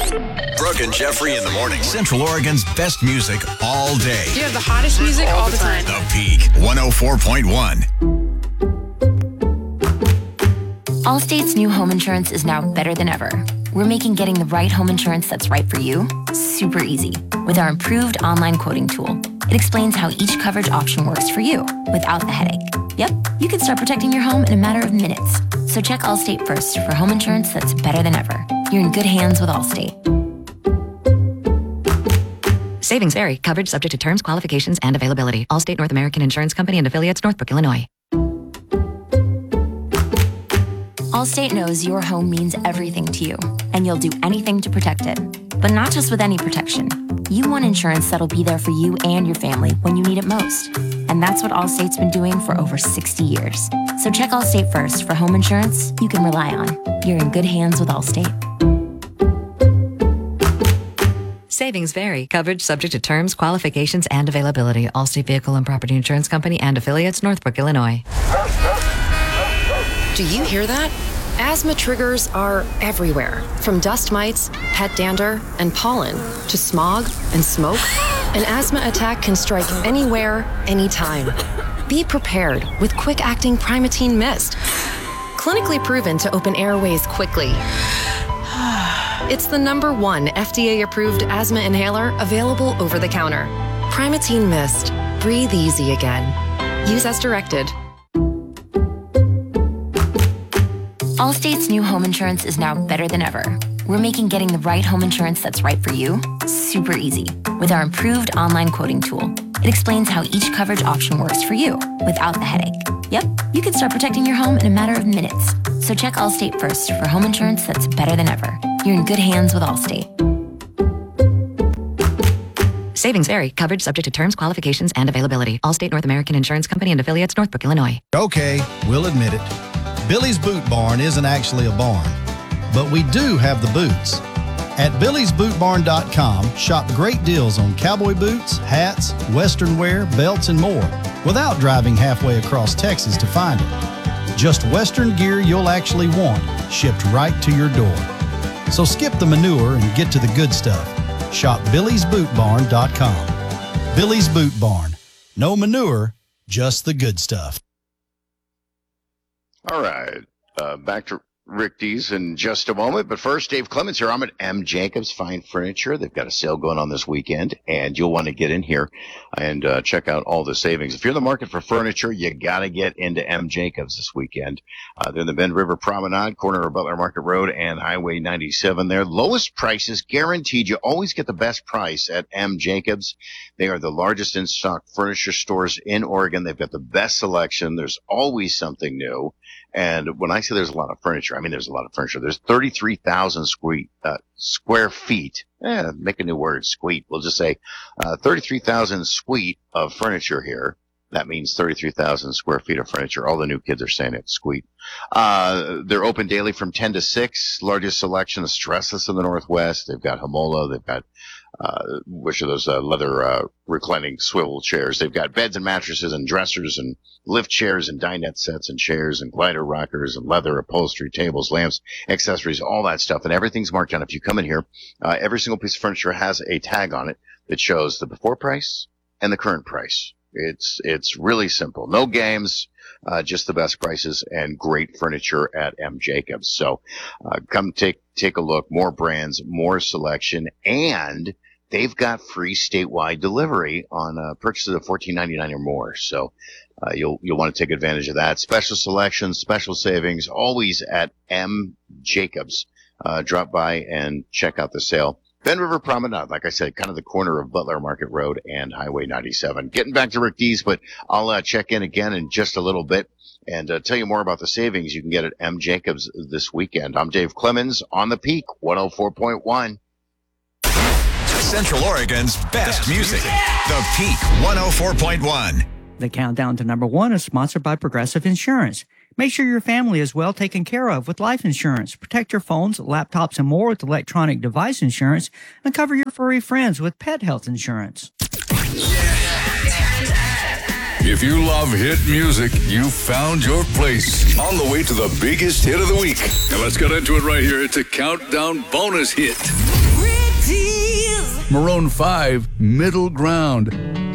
Brooke and Jeffrey in the morning. Central Oregon's best music all day. You have the hottest music all the time. The Peak 104.1. Allstate's new home insurance is now better than ever. We're making getting the right home insurance that's right for you super easy with our improved online quoting tool. It explains how each coverage option works for you without the headache. Yep, you can start protecting your home in a matter of minutes. So check Allstate first for home insurance that's better than ever. You're in good hands with Allstate. Savings vary. Coverage subject to terms, qualifications, and availability. Allstate North American Insurance Company and affiliates, Northbrook, Illinois. Allstate knows your home means everything to you, and you'll do anything to protect it. But not just with any protection. You want insurance that'll be there for you and your family when you need it most. And that's what Allstate's been doing for over 60 years. So check Allstate first for home insurance you can rely on. You're in good hands with Allstate. Savings vary. Coverage subject to terms, qualifications, and availability. Allstate Vehicle and Property Insurance Company and affiliates, Northbrook, Illinois. Do you hear that? Asthma triggers are everywhere, from dust mites, pet dander, and pollen, to smog and smoke. An asthma attack can strike anywhere, anytime. Be prepared with quick-acting Primatene Mist. Clinically proven to open airways quickly. It's the #1 FDA-approved asthma inhaler available over the counter. Primatene Mist. Breathe easy again. Use as directed. Allstate's new home insurance is now better than ever. We're making getting the right home insurance that's right for you super easy with our improved online quoting tool. It explains how each coverage option works for you without the headache. Yep, you can start protecting your home in a matter of minutes. So check Allstate first for home insurance that's better than ever. You're in good hands with Allstate. Savings vary. Coverage subject to terms, qualifications, and availability. Allstate North American Insurance Company and affiliates, Northbrook, Illinois. Okay, we'll admit it. Billy's Boot Barn isn't actually a barn, but we do have the boots. At BillysBootBarn.com, shop great deals on cowboy boots, hats, western wear, belts, and more without driving halfway across Texas to find it. Just western gear you'll actually want, shipped right to your door. So skip the manure and get to the good stuff. Shop BillysBootBarn.com. Billy's Boot Barn. No manure, just the good stuff. All right, back to Rick Dees in just a moment. But first, Dave Clemens here. I'm at M. Jacobs Fine Furniture. They've got a sale going on this weekend, and you'll want to get in here and check out all the savings. If you're in the market for furniture, you got to get into M. Jacobs this weekend. They're in the Bend River Promenade, corner of Butler Market Road and Highway 97 there. Lowest prices guaranteed. You always get the best price at M. Jacobs. They are the largest in-stock furniture stores in Oregon. They've got the best selection. There's always something new. And when I say there's a lot of furniture, I mean there's a lot of furniture. There's 33,000 square feet. Make a new word, squeet. We'll just say 33,000 squeet of furniture here. That means 33,000 square feet of furniture. All the new kids are saying it, squeet. They're open daily from 10 to 6. Largest selection of Stressless in the Northwest. They've got Himola. They've got which are those leather reclining swivel chairs. They've got beds and mattresses and dressers and lift chairs and dinette sets and chairs and glider rockers and leather upholstery, tables, lamps, accessories, all that stuff. And everything's marked down. If you come in here, every single piece of furniture has a tag on it that shows the before price and the current price. It's really simple. No games, just the best prices and great furniture at M. Jacobs. So come take a look. More brands, more selection, and they've got free statewide delivery on purchases of $14.99 or more. So you'll want to take advantage of that. Special selections, special savings, always at M. Jacobs. Drop by and check out the sale. Bend River Promenade, like I said, kind of the corner of Butler Market Road and Highway 97. Getting back to Rick Dees, but I'll check in again in just a little bit and tell you more about the savings you can get at M. Jacobs this weekend. I'm Dave Clemens on the Peak 104.1. Central Oregon's best music. The Peak 104.1. The countdown to #1 is sponsored by Progressive Insurance. Make sure your family is well taken care of with life insurance. Protect your phones, laptops, and more with electronic device insurance, and cover your furry friends with pet health insurance. If you love hit music, you found your place. On the way to the biggest hit of the week. And let's get into it right here. It's a countdown bonus hit. Maroon 5, Middle Ground.